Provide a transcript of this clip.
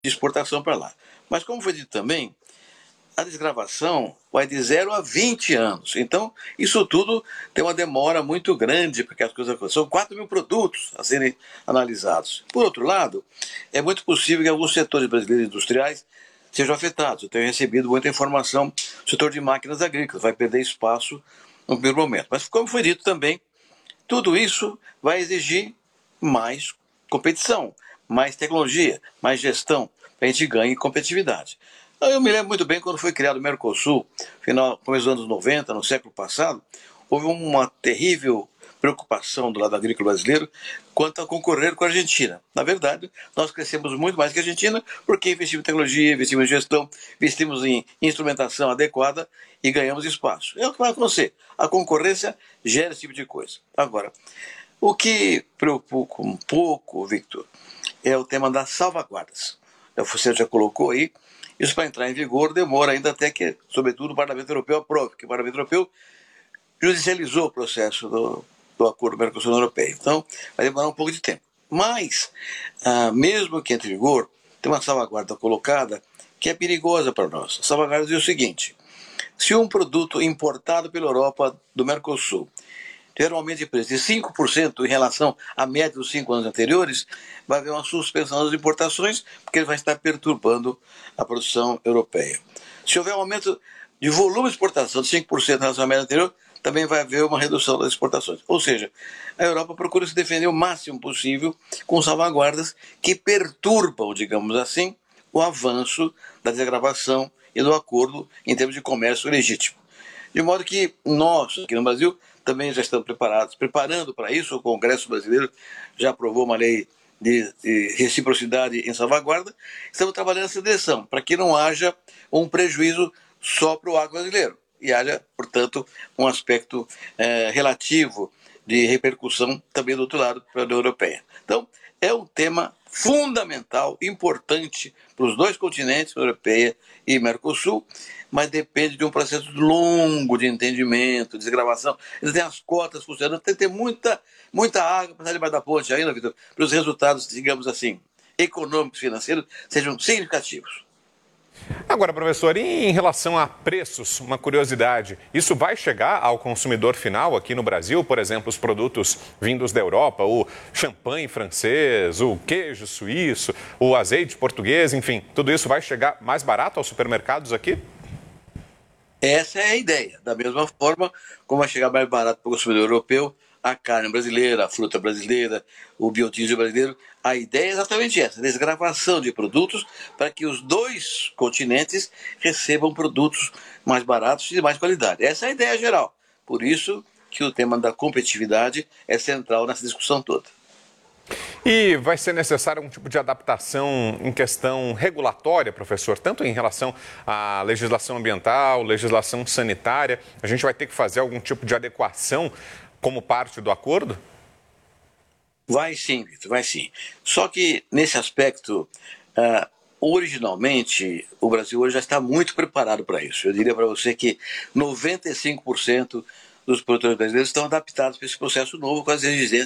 de exportação para lá. Mas, como foi dito também, a desgravação vai de 0 a 20 anos. Então, isso tudo tem uma demora muito grande, porque as coisas são 4 mil produtos a serem analisados. Por outro lado, é muito possível que alguns setores brasileiros industriais sejam afetados. Eu tenho recebido muita informação do setor de máquinas agrícolas, vai perder espaço no primeiro momento. Mas, como foi dito também, tudo isso vai exigir mais competição, mais tecnologia, mais gestão, para a gente ganhar competitividade. Eu me lembro muito bem quando foi criado o Mercosul, começo dos anos 90, no século passado, houve uma terrível preocupação do lado agrícola brasileiro quanto a concorrer com a Argentina. Na verdade, nós crescemos muito mais que a Argentina porque investimos em tecnologia, investimos em gestão, investimos em instrumentação adequada e ganhamos espaço. É o que vai acontecer. A concorrência gera esse tipo de coisa. Agora, o que preocupa um pouco, Victor, é o tema das salvaguardas. Você já colocou aí, isso para entrar em vigor demora ainda até que, sobretudo, o Parlamento Europeu aprove, porque o Parlamento Europeu judicializou o processo do acordo Mercosul Europeu. Então, vai demorar um pouco de tempo. Mas, mesmo que entre em vigor, tem uma salvaguarda colocada que é perigosa para nós. A salvaguarda diz o seguinte: se um produto importado pela Europa do Mercosul tiver um aumento de preço de 5% em relação à média dos 5 anos anteriores, vai haver uma suspensão das importações, porque ele vai estar perturbando a produção europeia. Se houver um aumento de volume de exportação de 5% em relação à média anterior, também vai haver uma redução das exportações. Ou seja, a Europa procura se defender o máximo possível com salvaguardas que perturbam, digamos assim, o avanço da desagravação e do acordo em termos de comércio legítimo. De modo que nós, aqui no Brasil, também já estamos preparando para isso. O Congresso brasileiro já aprovou uma lei de reciprocidade em salvaguarda. Estamos trabalhando nessa direção, para que não haja um prejuízo só para o agro brasileiro e haja, portanto, um aspecto relativo de repercussão também do outro lado para a União Europeia. Então, é um tema fundamental, importante para os dois continentes, Europeia e Mercosul, mas depende de um processo longo de entendimento, de desgravação. Ainda tem as cotas funcionando, tem que ter muita água para sair debaixo da ponte ainda, Vitor, para os resultados, digamos assim, econômicos e financeiros sejam significativos. Agora, professor, e em relação a preços, uma curiosidade, isso vai chegar ao consumidor final aqui no Brasil? Por exemplo, os produtos vindos da Europa, o champanhe francês, o queijo suíço, o azeite português, enfim, tudo isso vai chegar mais barato aos supermercados aqui? Essa é a ideia. Da mesma forma como vai chegar mais barato para o consumidor europeu a carne brasileira, a fruta brasileira, o biodiesel brasileiro. A ideia é exatamente essa, desgravação de produtos para que os dois continentes recebam produtos mais baratos e de mais qualidade. Essa é a ideia geral. Por isso que o tema da competitividade é central nessa discussão toda. E vai ser necessário algum tipo de adaptação em questão regulatória, professor, tanto em relação à legislação ambiental, legislação sanitária? A gente vai ter que fazer algum tipo de adequação como parte do acordo? Vai sim, Vitor, vai sim. Só que, nesse aspecto, originalmente, o Brasil hoje já está muito preparado para isso. Eu diria para você que 95% dos produtores brasileiros estão adaptados para esse processo novo com as exigências